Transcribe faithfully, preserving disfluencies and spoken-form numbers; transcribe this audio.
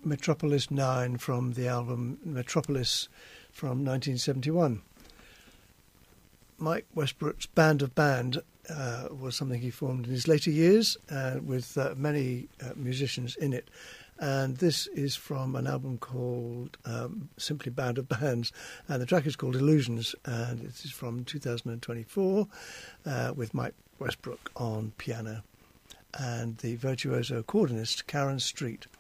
Metropolis nine from the album Metropolis from nineteen seventy-one. Mike Westbrook's Band of Band uh, was something he formed in his later years uh, with uh, many uh, musicians in it. And this is from an album called um, simply Band of Bands, and the track is called Illusions, and it is from two thousand twenty-four uh, with Mike Westbrook on piano and the virtuoso accordionist Karen Street.